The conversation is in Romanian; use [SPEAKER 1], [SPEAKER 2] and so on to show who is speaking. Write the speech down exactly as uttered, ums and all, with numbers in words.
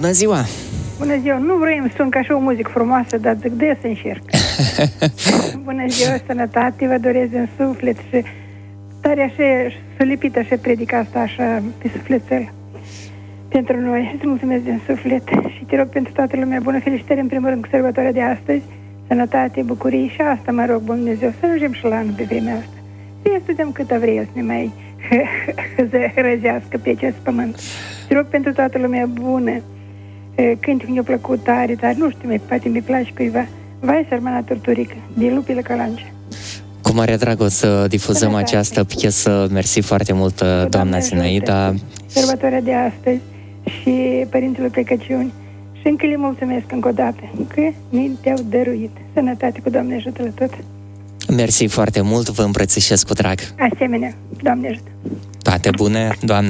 [SPEAKER 1] Bună ziua!
[SPEAKER 2] Bună ziua! Nu vrem să sun ca și o muzică frumoasă, dar zic de să încerc. Bună ziua, sănătate, vă doresc din suflet și tare așa, solipită așa predica asta așa pe sufletel pentru noi. Îți mulțumesc din suflet și te rog pentru toată lumea bună, felicitări în primul rând cu sărbătoarea de astăzi, sănătate, bucurii și asta mă rog, Bun Dumnezeu, să ajungem și la anul pe vremea asta. Să studiem câtă vrei să ne mai răzească pe acest pământ. Te rog pentru toată lumea bună, cântic mi-a plăcut tare, dar nu știu, poate mi place cuiva. Vai, sărmana Turturică, din Lupile Calange.
[SPEAKER 1] Cu mare drag o să difuzăm Sănătate. Această piesă. Mersi foarte mult, doamna, doamna Zinaida.
[SPEAKER 2] Sărbătoarea de astăzi și Părintele Plecăciuni. Și încă le mulțumesc încă o dată că mi te-au dăruit. Sănătate, cu Doamne ajută la tot.
[SPEAKER 1] Mersi foarte mult, vă îmbrățișez cu drag.
[SPEAKER 2] Asemenea, Doamne ajută.
[SPEAKER 1] Toate bune, Doamne